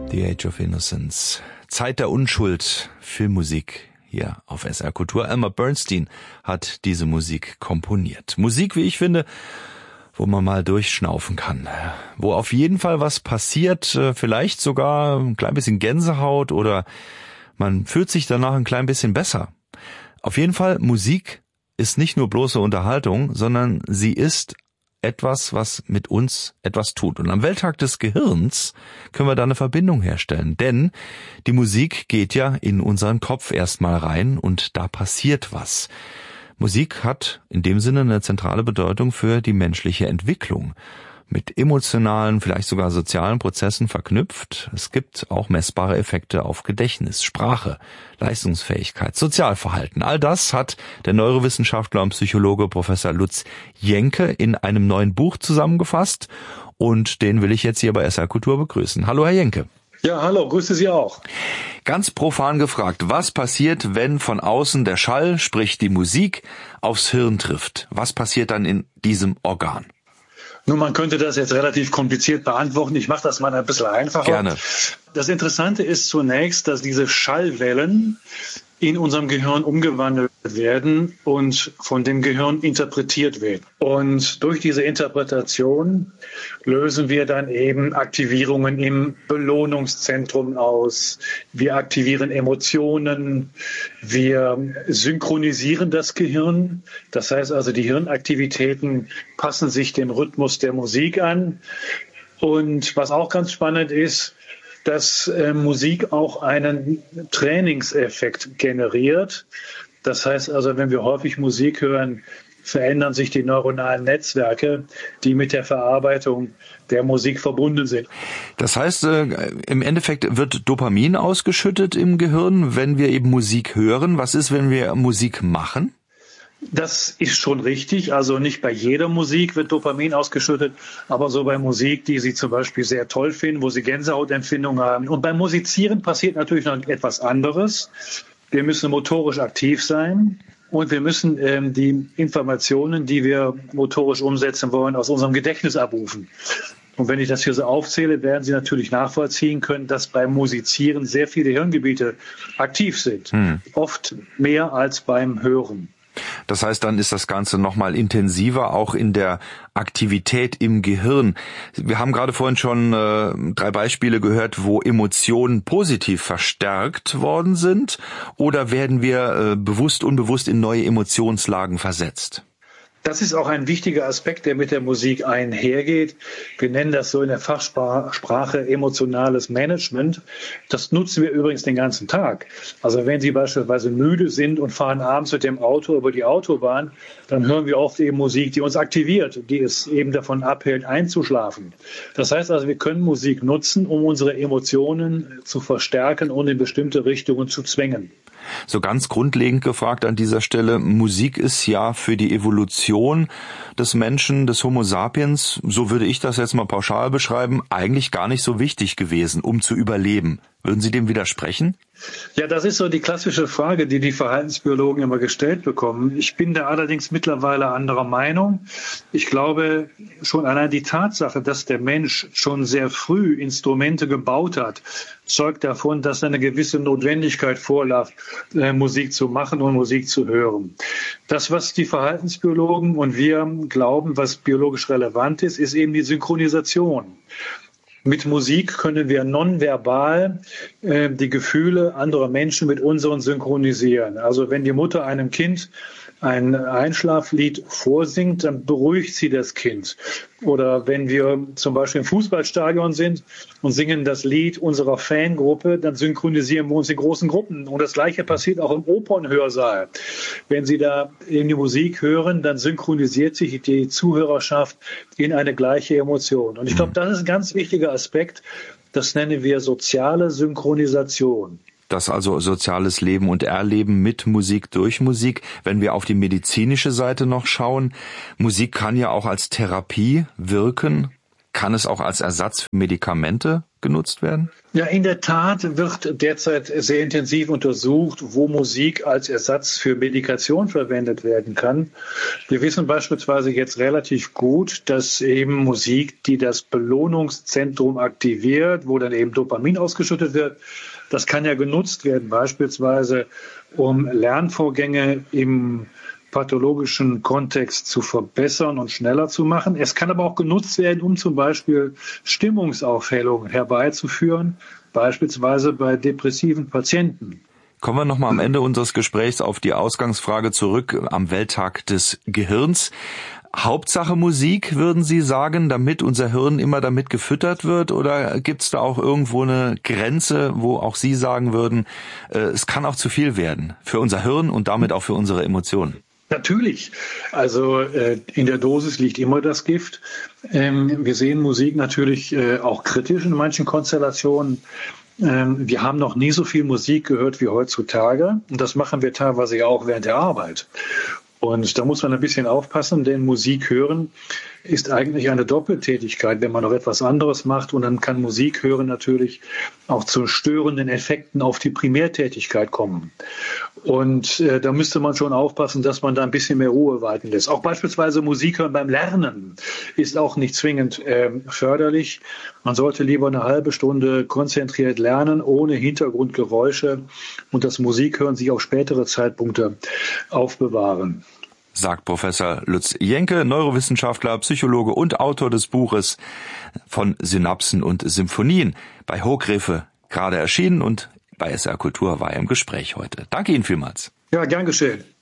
The Age of Innocence. Zeit der Unschuld. Filmmusik hier auf SR Kultur. Elmer Bernstein hat diese Musik komponiert. Musik, wie ich finde, wo man mal durchschnaufen kann. Wo auf jeden Fall was passiert, vielleicht sogar ein klein bisschen Gänsehaut oder man fühlt sich danach ein klein bisschen besser. Auf jeden Fall, Musik ist nicht nur bloße Unterhaltung, sondern sie ist etwas, was mit uns etwas tut. Und am Welttag des Gehirns können wir da eine Verbindung herstellen. Denn die Musik geht ja in unseren Kopf erstmal rein und da passiert was. Musik hat in dem Sinne eine zentrale Bedeutung für die menschliche Entwicklung. Mit emotionalen, vielleicht sogar sozialen Prozessen verknüpft. Es gibt auch messbare Effekte auf Gedächtnis, Sprache, Leistungsfähigkeit, Sozialverhalten. All das hat der Neurowissenschaftler und Psychologe Professor Lutz Jenke in einem neuen Buch zusammengefasst. Und den will ich jetzt hier bei SR Kultur begrüßen. Hallo, Herr Jenke. Ja, hallo, grüße Sie auch. Ganz profan gefragt, was passiert, wenn von außen der Schall, sprich die Musik, aufs Hirn trifft? Was passiert dann in diesem Organ? Nun, man könnte das jetzt relativ kompliziert beantworten. Ich mache das mal ein bisschen einfacher. Gerne. Das Interessante ist zunächst, dass diese Schallwellen in unserem Gehirn umgewandelt werden und von dem Gehirn interpretiert werden. Und durch diese Interpretation lösen wir dann eben Aktivierungen im Belohnungszentrum aus. Wir aktivieren Emotionen. Wir synchronisieren das Gehirn. Das heißt also, die Hirnaktivitäten passen sich dem Rhythmus der Musik an. Und was auch ganz spannend ist, dass Musik auch einen Trainingseffekt generiert. Das heißt also, wenn wir häufig Musik hören, verändern sich die neuronalen Netzwerke, die mit der Verarbeitung der Musik verbunden sind. Das heißt, im Endeffekt wird Dopamin ausgeschüttet im Gehirn, wenn wir eben Musik hören. Was ist, wenn wir Musik machen? Das ist schon richtig. Also nicht bei jeder Musik wird Dopamin ausgeschüttet, aber so bei Musik, die Sie zum Beispiel sehr toll finden, wo Sie Gänsehautempfindungen haben. Und beim Musizieren passiert natürlich noch etwas anderes. Wir müssen motorisch aktiv sein und wir müssen die Informationen, die wir motorisch umsetzen wollen, aus unserem Gedächtnis abrufen. Und wenn ich das hier so aufzähle, werden Sie natürlich nachvollziehen können, dass beim Musizieren sehr viele Hirngebiete aktiv sind. Oft mehr als beim Hören. Das heißt, dann ist das Ganze nochmal intensiver, auch in der Aktivität im Gehirn. Wir haben gerade vorhin schon 3 Beispiele gehört, wo Emotionen positiv verstärkt worden sind. Oder werden wir bewusst, unbewusst in neue Emotionslagen versetzt? Das ist auch ein wichtiger Aspekt, der mit der Musik einhergeht. Wir nennen das so in der Fachsprache emotionales Management. Das nutzen wir übrigens den ganzen Tag. Also wenn Sie beispielsweise müde sind und fahren abends mit dem Auto über die Autobahn, dann hören wir oft eben Musik, die uns aktiviert, die es eben davon abhält, einzuschlafen. Das heißt also, wir können Musik nutzen, um unsere Emotionen zu verstärken und in bestimmte Richtungen zu zwängen. So ganz grundlegend gefragt an dieser Stelle, Musik ist ja für die Evolution des Menschen, des Homo sapiens, so würde ich das jetzt mal pauschal beschreiben, eigentlich gar nicht so wichtig gewesen, um zu überleben. Würden Sie dem widersprechen? Ja, das ist so die klassische Frage, die die Verhaltensbiologen immer gestellt bekommen. Ich bin da allerdings mittlerweile anderer Meinung. Ich glaube, schon allein die Tatsache, dass der Mensch schon sehr früh Instrumente gebaut hat, zeugt davon, dass eine gewisse Notwendigkeit vorlag, Musik zu machen und Musik zu hören. Das, was die Verhaltensbiologen und wir glauben, was biologisch relevant ist, ist eben die Synchronisation. Mit Musik können wir nonverbal die Gefühle anderer Menschen mit unseren synchronisieren. Also wenn die Mutter einem Kind ein Einschlaflied vorsingt, dann beruhigt sie das Kind. Oder wenn wir zum Beispiel im Fußballstadion sind und singen das Lied unserer Fangruppe, dann synchronisieren wir uns in großen Gruppen. Und das Gleiche passiert auch im Opernhörsaal. Wenn Sie da eben die Musik hören, dann synchronisiert sich die Zuhörerschaft in eine gleiche Emotion. Und ich glaube, das ist ein ganz wichtiger Aspekt. Das nennen wir soziale Synchronisation. Das also soziales Leben und Erleben mit Musik, durch Musik. Wenn wir auf die medizinische Seite noch schauen, Musik kann ja auch als Therapie wirken. kann es auch als Ersatz für Medikamente genutzt werden? Ja, in der Tat wird derzeit sehr intensiv untersucht, wo Musik als Ersatz für Medikation verwendet werden kann. Wir wissen beispielsweise jetzt relativ gut, dass eben Musik, die das Belohnungszentrum aktiviert, wo dann eben Dopamin ausgeschüttet wird, das kann ja genutzt werden, beispielsweise um Lernvorgänge im pathologischen Kontext zu verbessern und schneller zu machen. Es kann aber auch genutzt werden, um zum Beispiel Stimmungsaufhellungen herbeizuführen, beispielsweise bei depressiven Patienten. Kommen wir nochmal am Ende unseres Gesprächs auf die Ausgangsfrage zurück am Welttag des Gehirns. Hauptsache Musik, würden Sie sagen, damit unser Hirn immer damit gefüttert wird? Oder gibt es da auch irgendwo eine Grenze, wo auch Sie sagen würden, es kann auch zu viel werden für unser Hirn und damit auch für unsere Emotionen? Natürlich. Also in der Dosis liegt immer das Gift. Wir sehen Musik natürlich auch kritisch in manchen Konstellationen. Wir haben noch nie so viel Musik gehört wie heutzutage. Und das machen wir teilweise ja auch während der Arbeit. Und da muss man ein bisschen aufpassen, denn Musik hören ist eigentlich eine Doppeltätigkeit, wenn man noch etwas anderes macht. Und dann kann Musik hören natürlich auch zu störenden Effekten auf die Primärtätigkeit kommen. Und da müsste man schon aufpassen, dass man da ein bisschen mehr Ruhe walten lässt. Auch beispielsweise Musik hören beim Lernen ist auch nicht zwingend förderlich. Man sollte lieber eine halbe Stunde konzentriert lernen, ohne Hintergrundgeräusche und das Musikhören sich auf spätere Zeitpunkte aufbewahren. Sagt Professor Lutz Jenke, Neurowissenschaftler, Psychologe und Autor des Buches von Synapsen und Symphonien. Bei Hochgräfe gerade erschienen und bei SR Kultur war er im Gespräch heute. Danke Ihnen vielmals. Ja, gern geschehen.